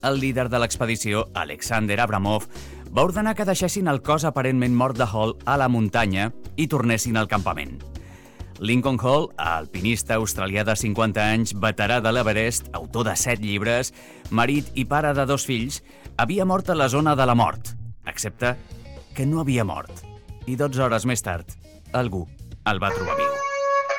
El líder de l'expedició, Alexander Abramov, va ordenar que deixessin el cos aparentment mort de Hall a la muntanya i tornessin al campament. Lincoln Hall, alpinista australià de 50 anys, veterà de l'Everest, autor de 7 llibres, marit i pare de 2 fills, havia mort a la zona de la mort, excepte que no havia mort. I 12 hores més tard, algú el va trobar viu.